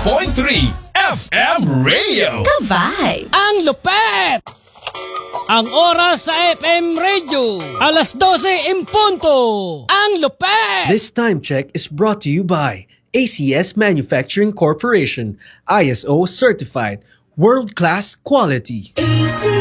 FM Radio. Ka-vibe! Ang lupet! Ang oras sa FM Radio, alas 12 in punto. Ang lupet! This time check is brought to you by ACS Manufacturing Corporation, ISO certified, world-class quality.